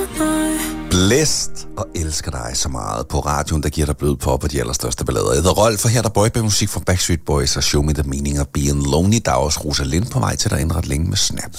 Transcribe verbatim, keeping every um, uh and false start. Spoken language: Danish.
Blæst og elsker dig så meget på radioen, der giver dig blød på på de allerstørste ballader. Jeg hedder Rolf, for her er der boyband-musik fra Backstreet Boys og Show Me The Meaning of Being Lonely. Der er også Rosa Lind på vej til dig ind ret længe med Snap.